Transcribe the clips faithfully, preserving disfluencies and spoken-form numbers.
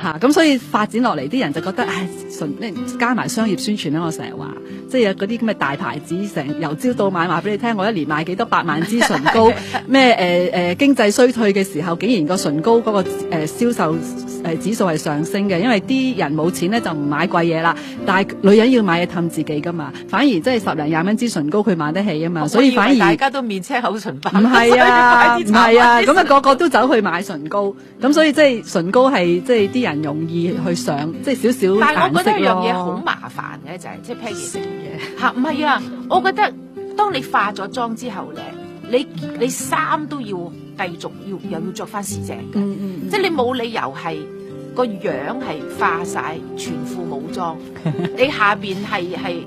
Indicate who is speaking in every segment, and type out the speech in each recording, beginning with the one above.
Speaker 1: 嚇，咁所以發展落嚟啲人就覺得，唉，純加埋商業宣傳咧，我成日話，即係有嗰啲咁嘅大牌子，成由朝到晚話俾你聽，我一年賣幾多百萬支唇膏，咩誒誒經濟衰退嘅時候，竟然個唇膏嗰、那個誒、呃、銷售誒、呃、指數係上升嘅，因為啲人冇錢咧就唔買貴嘢啦，但係女人要買嘢氹自己噶嘛，反而即係十零廿蚊支唇膏佢買得起啊嘛，所以反而
Speaker 2: 大家都面青口唇白，
Speaker 1: 唔係啊，唔係啊，咁啊個個都走去買唇膏，咁所以即係唇膏係即係啲人容易去上，即係少少顏色咯。
Speaker 2: 但係我覺得一樣嘢好麻煩嘅就係即係 Peggy 食嘢嚇，唔係啊，我覺得當你化咗妝之後咧，你你衫都要繼續要又要着翻時正嘅，
Speaker 1: 嗯嗯，
Speaker 2: 即係你冇理由係個樣係化晒全副武裝，你下邊係係誒誒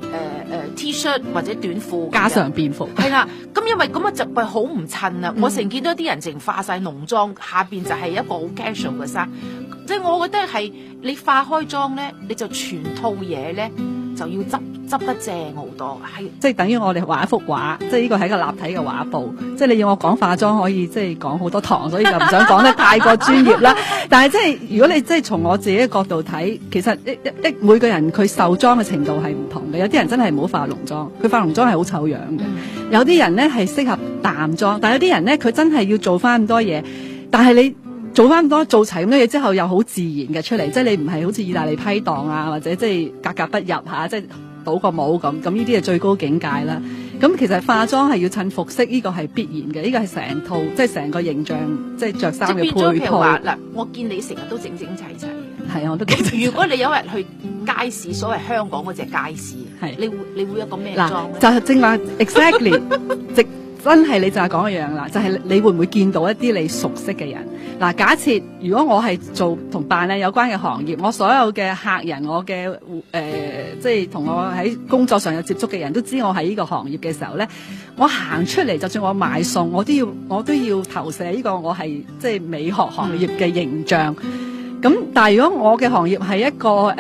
Speaker 2: T 恤或者短褲
Speaker 1: 家常便服，
Speaker 2: 係啦。咁因為咁啊就係好唔襯啊！我成見到啲人淨化晒濃妝，下邊就係一個好 casual 嘅衫。即係我覺得係你化開妝咧，你就全套嘢咧就要執執得正好多。係
Speaker 1: 即係等於我哋畫一幅畫，即係呢個係一個立體嘅畫布。即係你要我講化妝可以即係講好多堂，所以就唔想講得太過專業啦。但係即係如果你即係從我自己嘅角度睇，其實一一一每個人佢受妝嘅程度係唔同嘅。有啲人真係唔好化濃妝，佢化濃妝係好醜樣嘅。嗯、有啲人咧係適合淡妝，但係有啲人咧佢真係要做翻咁多嘢，但係你。做翻咁多做齊咁多嘢之後又好自然嘅出嚟，即係你唔係好似意大利批檔啊，或者即係格格不入嚇，即係倒個帽咁，咁呢啲係最高境界啦。咁其實化妝係要襯服飾，呢個係必然嘅，呢個係成套即係成個形象，即係着衫嘅配套。
Speaker 2: 嗱，我見你成日都整整齊齊嘅，
Speaker 1: 係啊，我都幾。
Speaker 2: 如果你有日去街市，所謂香港嗰隻街市，係你會你會有個咩妝咧？
Speaker 1: 就係正話 exactly 直。真係你就係講一樣啦，就係、是、你會唔會見到一啲你熟悉嘅人？嗱，假設如果我係做同扮靚有關嘅行業，我所有嘅客人，我嘅誒、呃，即係同我喺工作上有接觸嘅人都知我喺呢個行業嘅時候咧，我行出嚟，就算我賣餸，我都要我都要投射呢個我係即係美學行業嘅形象。咁、嗯、但係如果我嘅行業係一個誒誒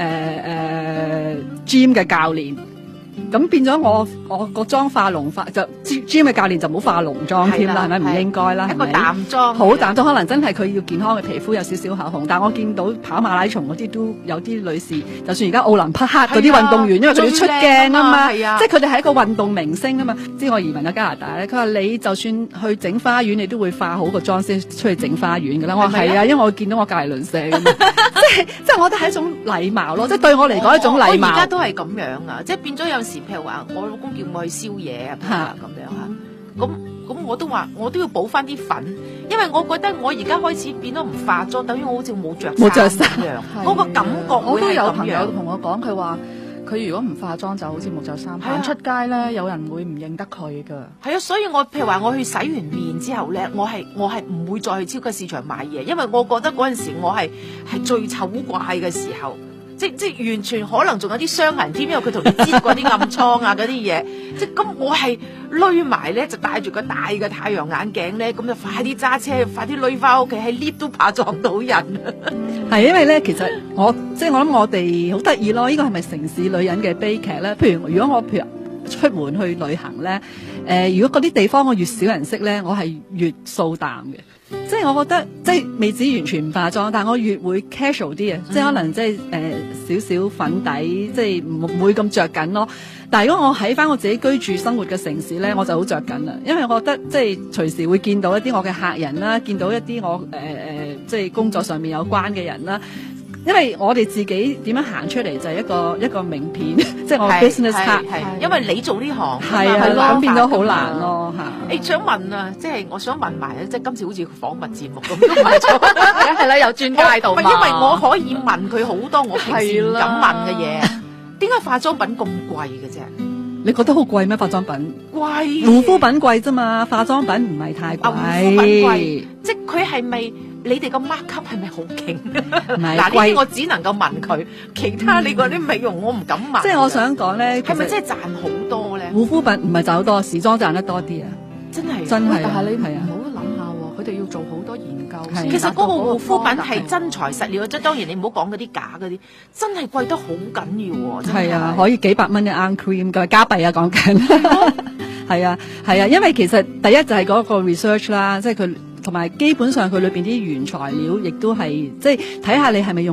Speaker 1: gym 嘅教練。咁變咗我我個妝化濃化就 gym 嘅教練就唔好化濃妝添啦，係咪唔應該啦？
Speaker 2: 一個淡妝，
Speaker 1: 好淡妝，可能真係佢要健康嘅皮膚有少少口紅。但係我見到跑馬拉松嗰啲都有啲女士，就算而家奧林匹克嗰啲運動員，因為佢要出鏡啊嘛，即係佢哋係一個運動明星啊嘛。知我移民咗加拿大咧，佢話你就算去整花園，你都會化好個妝先出去整花園㗎啦。我話係啊，因為我見到我隔離鄰舍咁，即係即係我覺得係一種禮貌咯，即係對我嚟講一種禮貌。
Speaker 2: 我而家都係咁樣啊，即係變咗有時譬如話，我老公叫我去燒嘢啊咁樣啊，咁咁我都話我都要補翻啲粉，因為我覺得我而家開始變咗唔化妝，等於我好似冇着冇着衫一樣，嗰個感覺會係咁樣。
Speaker 3: 我都有朋友同我講，佢話佢如果唔化妝就好似冇着衫，行出街咧有人會唔認得佢噶。
Speaker 2: 係啊，所以我譬如話我去洗完面之後咧，我係我係唔會再去超級市場買嘢，因為我覺得嗰陣時我係係最醜怪嘅時候。即即完全可能仲有啲傷痕添，因為佢同你擠過啲暗瘡啊嗰啲嘢，即咁我係攏埋咧，就戴住個大嘅太陽眼鏡咧，咁就快啲揸車，快啲攏翻屋企，喺 lift 都怕撞到人。
Speaker 1: 係因為咧，其實我即我諗我哋好得意咯，呢個係咪城市女人嘅悲劇咧？譬如如果我譬如出門去旅行咧，誒、呃，如果嗰啲地方我越少人識咧，我係越素淡嘅。即係我覺得，即係未至於完全唔化妝，但係我越會 casual 啲啊，即係可能即係誒少少粉底，即係唔唔會咁着緊咯。但係如果我喺翻我自己居住生活嘅城市咧，我就好着緊啦，因為我覺得即係隨時會見到一啲我嘅客人啦，見到一啲我誒誒、呃、即係工作上面有關嘅人啦。因為我哋自己點樣行出嚟就係一個一個名片，即係我 business card。係，
Speaker 2: 因為你做呢行，
Speaker 1: 係啊，咁變咗好難咯嚇。
Speaker 2: 誒，想問啊，即係我想問埋即係今次好似訪問節目咁，都唔係錯，係啦，有專家喺度嘛。因為我可以問佢好多我平時唔敢問嘅嘢。點解化妝品咁貴嘅啫？
Speaker 1: 你覺得好貴咩？化妝品
Speaker 2: 貴，
Speaker 1: 護膚品貴啫嘛，化妝品唔係太貴。
Speaker 2: 護膚品貴，即係佢係咪？你哋個 mark up 係咪好勁？嗱，呢啲我只能夠問佢，其他你嗰啲美容我唔敢問。
Speaker 1: 即係我想講咧，
Speaker 2: 係咪真係賺好多咧？
Speaker 1: 護膚品唔係賺好多，時裝賺得多啲啊！
Speaker 2: 真係
Speaker 1: 真係，
Speaker 3: 但係你唔好諗下喎，佢哋要做好多研究。
Speaker 2: 其實嗰個護膚品係真材實料，即係當然你唔好講嗰啲假嗰啲，真係貴得好緊要喎。
Speaker 1: 係啊，可以幾百蚊一盎 cream 㗎，加幣啊講緊。係啊係啊，因為其實第一就係嗰個 research 啦，即係佢。同埋基本上佢裏邊啲原材料亦都係即係睇下你係咪用